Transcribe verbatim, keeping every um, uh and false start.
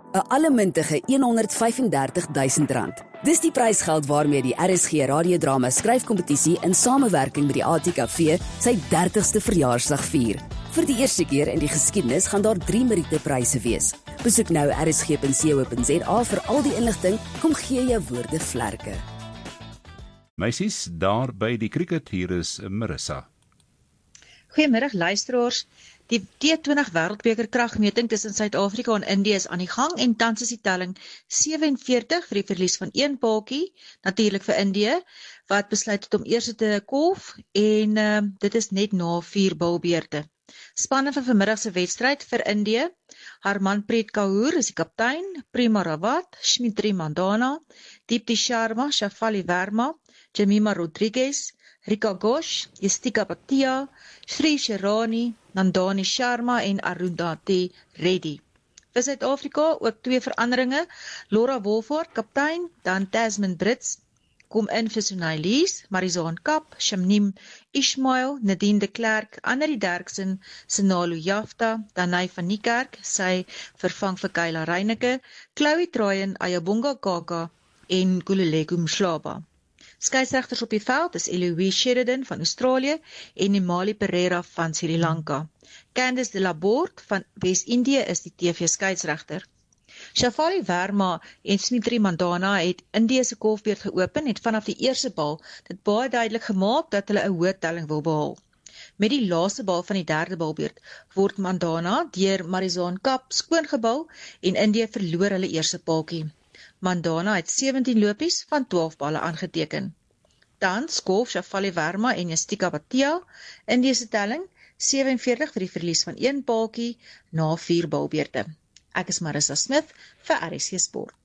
'n allemintige honderdvyfendertigduisend rand. Dis die prysgeld waarmee die R S G radiodrama skryfkompetisie in samewerking met die A T K V sy dertigste verjaarsdag vier. Vir die eerste keer in die geskiedenis gaan daar drie Meriete-pryse wees. Besoek nou r s g punt co punt z a vir al die inligting. Kom gee jou woorde vlerke. Meisies, daar by die cricket, hier is Marissa. Goeiemiddag luisteraars. Die T twintig Wêreldbeker kragmeting tussen Suid-Afrika en Indië is aan die gang en tans is die telling sewenveertig vir die verlies van een paaltjie, natuurlik vir Indië, wat besluit het om eers te kolf en uh, dit is net na vier bilbeurte. Spanne van vanmiddag se wedstryd vir Indië, Harmanpreet Kaur is die kaptein, Prema Rawat, Smriti Mandhana, Deepti Sharma, Shafali Verma, Jemimah Rodriguez, Rika Ghosh, Yestika Bhatia, Sri Sherani, Nandani Sharma en Arundhati Reddy. Vir Suid-Afrika ook twee veranderinge, Laura Wolford, kaptein, dan Tasman Brits, kom in vir Sunay Lees, Marizaan Kap, Shamnim Ismail, Nadine de Klerk, Annelie Derksen, Senalo Jafta, Danai van Niekerk, sy vervang vir Kayla Reineke, Chloe Troyen, Ayabonga Kaka en Kululeko Mhlaba. Skeieregters op die veld is Eloise Sheridan van Australië en Imali Pereira van Sri Lanka. Candice de Laborde van Wes-Indië is die T V skeieregter. Shafali Verma en Smriti Mandhana het Indië se kolfbeurt geopen en vanaf die eerste bal dit baie duidelik gemaak dat hulle 'n hoë telling wil behaal. Met die laaste bal van die derde balbeurt word Mandhana deur Marizaan Kap skoongebal en Indië verloor hulle eerste paaltjie. Mandhana het sewentien lopies van twaalf balle aangeteken. Dan kolf Shafali Verma en Yestika Bhatia in die telling sewenveertig vir die verlies van een paaltjie na vier balbeurte. Ek is Marissa Smith vir R S G Sport.